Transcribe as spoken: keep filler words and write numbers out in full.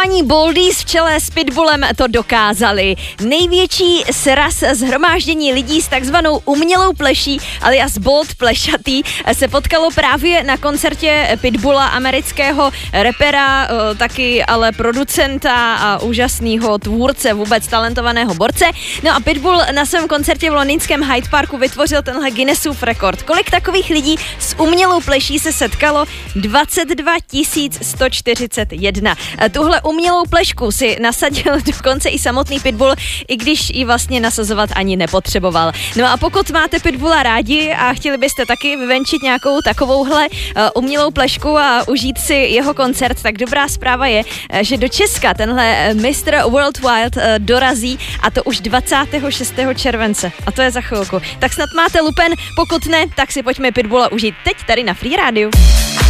Talentovaní Boldies v čele s Pitbullem to dokázali. Největší sraz shromáždění lidí s takzvanou umělou pleší, alias Bold plešatý, se potkalo právě na koncertě Pitbulla, amerického rapera, taky ale producenta a úžasného tvůrce, vůbec talentovaného borce. No a Pitbull na svém koncertě v londýnském Hyde Parku vytvořil tenhle Guinnessův rekord. Kolik takových lidí s umělou pleší se setkalo? dvacet dva tisíc sto čtyřicet jedna. Tuhle umělou plešku si nasadil dokonce i samotný Pitbull, i když ji vlastně nasazovat ani nepotřeboval. No a pokud máte Pitbulla rádi a chtěli byste taky vyvenčit nějakou takovouhle uh, umělou plešku a užít si jeho koncert, tak dobrá zpráva je, že do Česka tenhle mistr Worldwide uh, dorazí, a to už dvacátého šestého července. A to je za chvilku. Tak snad máte lupen, pokud ne, tak si pojďme Pitbulla užít teď tady na Free Rádiu.